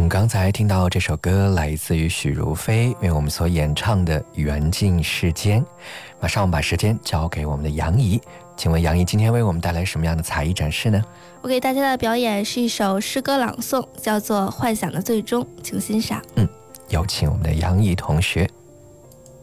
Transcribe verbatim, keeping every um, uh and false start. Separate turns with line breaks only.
刚才听到这首歌来自于许茹飞为我们所演唱的《缘尽世间》。马上我们把时间交给我们的杨怡，请问杨怡今天为我们带来什么样的才艺展示呢？
我给大家的表演是一首诗歌朗诵，叫做《幻想的最终》，请欣赏。
嗯，有请我们的杨怡同学。